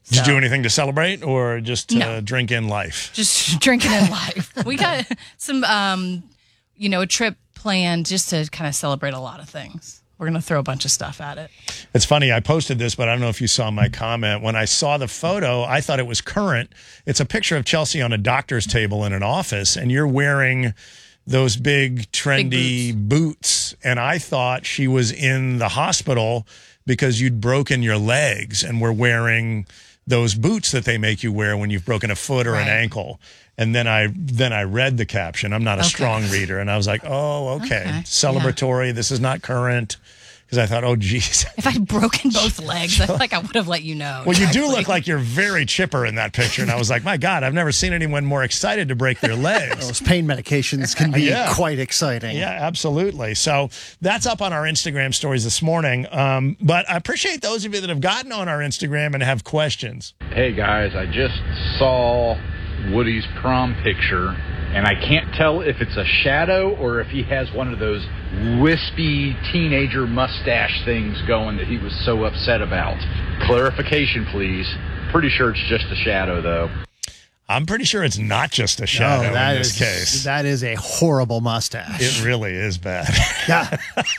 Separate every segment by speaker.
Speaker 1: Did you do anything to celebrate or just drink in life?
Speaker 2: Just drinking in life. We got some, a trip planned just to kind of celebrate a lot of things. We're going to throw a bunch of stuff at it.
Speaker 1: It's funny. I posted this, but I don't know if you saw my comment. When I saw the photo, I thought it was current. It's a picture of Chelsea on a doctor's table in an office, and you're wearing those big, trendy boots. And I thought she was in the hospital because you'd broken your legs and were wearing those boots that they make you wear when you've broken a foot or an ankle. And then I read the caption. I'm not a strong reader. And I was like, oh, okay. Celebratory. Yeah. This is not current. Because I thought, oh, geez.
Speaker 2: If I'd broken both legs, I feel like I would have let you know.
Speaker 1: Well, you do look like you're very chipper in that picture. And I was like, my God, I've never seen anyone more excited to break their legs.
Speaker 3: Those pain medications can be quite exciting.
Speaker 1: Yeah, absolutely. So that's up on our Instagram stories this morning. But I appreciate those of you that have gotten on our Instagram and have questions.
Speaker 4: Hey, guys, I just saw Woody's prom picture, and I can't tell if it's a shadow or if he has one of those wispy teenager mustache things going that he was so upset about. Clarification, please. Pretty sure it's just a shadow, though.
Speaker 1: I'm pretty sure it's not just a shadow in this case.
Speaker 3: That is a horrible mustache.
Speaker 1: It really is bad.
Speaker 3: Yeah.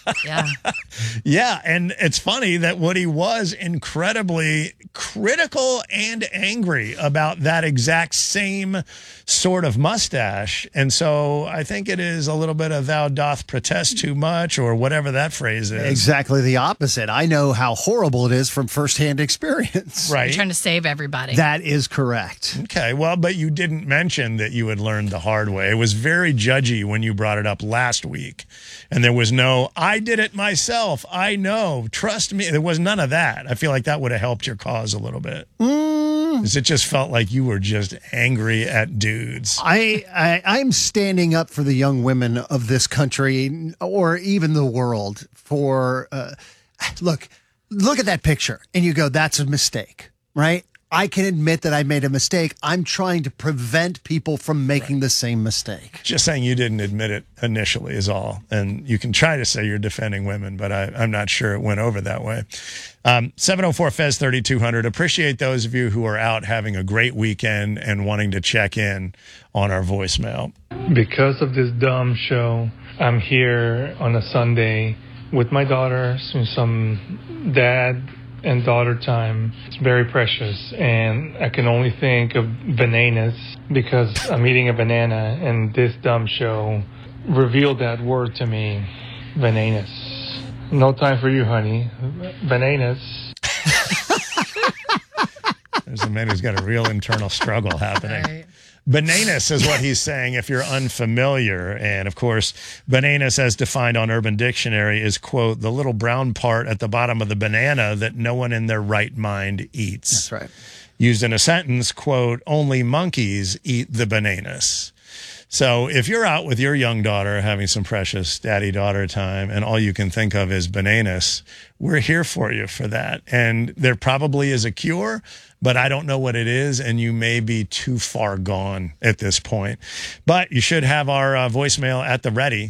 Speaker 1: Yeah, and it's funny that Woody was incredibly critical and angry about that exact same sort of mustache. And so I think it is a little bit of thou doth protest too much or whatever that phrase is.
Speaker 3: Exactly the opposite. I know how horrible it is from firsthand experience.
Speaker 1: Right.
Speaker 2: You're trying to save everybody.
Speaker 3: That is correct.
Speaker 1: Okay, well, but you didn't mention that you had learned the hard way. It was very judgy when you brought it up last week. And there was no, I did it myself. I know. Trust me. There was none of that. I feel like that would have helped your cause a little bit. Because it just felt like you were just angry at dudes.
Speaker 3: I'm standing up for the young women of this country or even the world for, look at that picture and you go, that's a mistake, right? I can admit that I made a mistake. I'm trying to prevent people from making the same mistake.
Speaker 1: Just saying you didn't admit it initially is all. And you can try to say you're defending women, but I'm not sure it went over that way. 704-FEZ-3200. Appreciate those of you who are out having a great weekend and wanting to check in on our voicemail.
Speaker 5: Because of this dumb show, I'm here on a Sunday with my daughter, some dad and daughter time. It's very precious, and I can only think of bananas because I'm eating a banana, and this dumb show revealed that word to me. Bananas. No time for you, honey. Bananas.
Speaker 1: There's a man who's got a real internal struggle happening. Right. Bananas is what he's saying if you're unfamiliar. And, of course, bananas as defined on Urban Dictionary is, quote, the little brown part at the bottom of the banana that no one in their right mind eats.
Speaker 3: That's right.
Speaker 1: Used in a sentence, quote, only monkeys eat the bananas. So if you're out with your young daughter having some precious daddy-daughter time and all you can think of is bananas, we're here for you for that. And there probably is a cure, but I don't know what it is, and you may be too far gone at this point. But you should have our voicemail at the ready,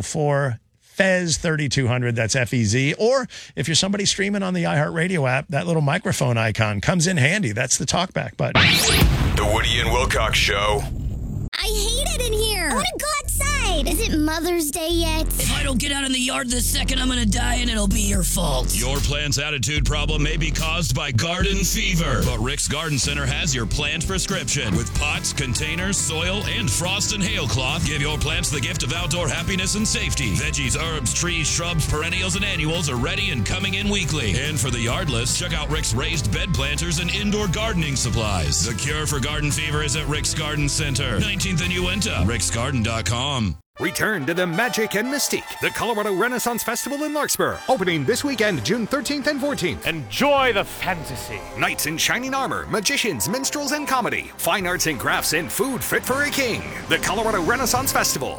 Speaker 1: 704-FEZ-3200, that's F-E-Z. Or if you're somebody streaming on the iHeartRadio app, that little microphone icon comes in handy. That's the talkback button.
Speaker 6: The Woody and Wilcox Show.
Speaker 7: I hate it in here. I want to go outside. Is it Mother's Day yet?
Speaker 8: If I don't get out in the yard this second, I'm going to die and it'll be your fault.
Speaker 6: Your plant's attitude problem may be caused by garden fever. But Rick's Garden Center has your plant prescription. With pots, containers, soil, and frost and hail cloth, give your plants the gift of outdoor happiness and safety. Veggies, herbs, trees, shrubs, perennials, and annuals are ready and coming in weekly. And for the yardless, check out Rick's raised bed planters and indoor gardening supplies. The cure for garden fever is at Rick's Garden Center. 19th and Uinta. ricksgarden.com.
Speaker 9: Return to the magic and mystique. The Colorado Renaissance Festival in Larkspur. Opening this weekend, June 13th and 14th.
Speaker 10: Enjoy the fantasy.
Speaker 9: Knights in shining armor, magicians, minstrels, and comedy. Fine arts and crafts and food fit for a king. The Colorado Renaissance Festival.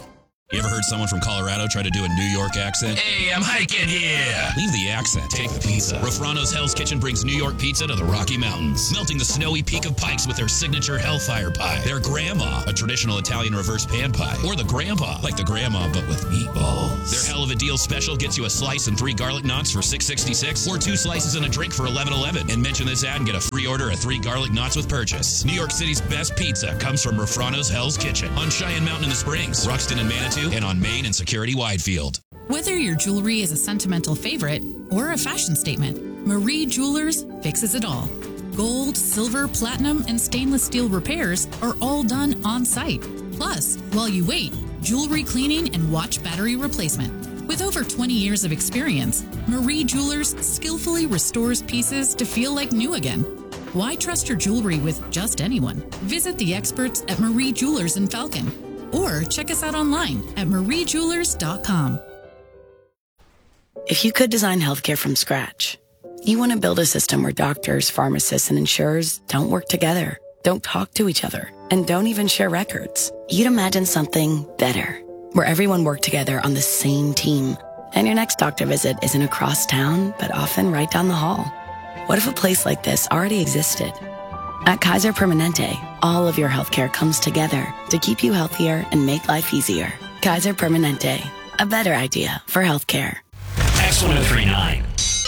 Speaker 6: You ever heard someone from Colorado try to do a New York accent? Hey, I'm hiking here. Leave the accent. Take the pizza. Rafrano's Hell's Kitchen brings New York pizza to the Rocky Mountains, melting the snowy peak of Pikes with their signature Hellfire Pie, their Grandma, a traditional Italian reverse pan pie, or the Grandpa, like the Grandma but with meatballs. Their Hell of a Deal special gets you a slice and 3 garlic knots for $6.66, or 2 slices and a drink for $11.11. And mention this ad and get a free order of 3 garlic knots with purchase. New York City's best pizza comes from Rafrano's Hell's Kitchen on Cheyenne Mountain in the Springs, Ruxton and Manitou, and on Main and Security Widefield.
Speaker 11: Whether your jewelry is a sentimental favorite or a fashion statement, Marie Jewelers fixes it all. Gold, silver, platinum, and stainless steel repairs are all done on site. Plus, while you wait, jewelry cleaning and watch battery replacement. With over 20 years of experience, Marie Jewelers skillfully restores pieces to feel like new again. Why trust your jewelry with just anyone? Visit the experts at Marie Jewelers in Falcon, or check us out online at mariejewelers.com.
Speaker 12: If you could design healthcare from scratch, you want to build a system where doctors, pharmacists, and insurers don't work together, don't talk to each other, and don't even share records. You'd imagine something better, where everyone worked together on the same team, and your next doctor visit isn't across town, but often right down the hall. What if a place like this already existed? At Kaiser Permanente, all of your healthcare comes together to keep you healthier and make life easier. Kaiser Permanente, a better idea for healthcare.
Speaker 13: X1039.